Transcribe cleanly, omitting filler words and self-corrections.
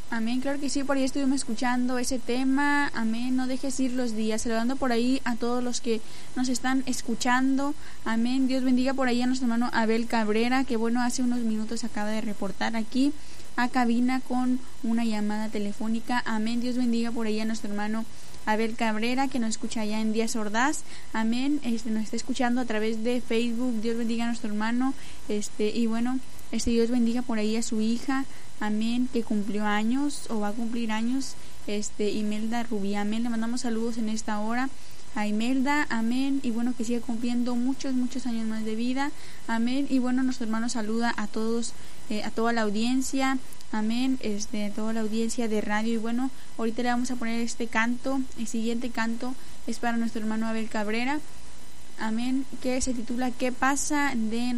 Amén, claro que sí, por ahí estuvimos escuchando ese tema. Amén, no dejes ir los días. Saludando por ahí a todos los que nos están escuchando. Amén, Dios bendiga por ahí a nuestro hermano Abel Cabrera, que bueno, hace unos minutos acaba de reportar aquí a cabina con una llamada telefónica. Amén, Dios bendiga por ahí a nuestro hermano Abel Cabrera, que nos escucha allá en Díaz Ordaz. Amén, nos está escuchando a través de Facebook. Dios bendiga a nuestro hermano, y bueno, Dios bendiga por ahí a su hija. Amén, que cumplió años o va a cumplir años, Imelda Rubí. Amén, le mandamos saludos en esta hora a Imelda. Amén, y bueno, que siga cumpliendo muchos años más de vida. Amén, y bueno, nuestro hermano saluda a todos, a toda la audiencia. Amén, a toda la audiencia de radio. Y bueno, ahorita le vamos a poner este canto. El siguiente canto es para nuestro hermano Abel Cabrera. Amén, que se titula ¿Qué pasa? De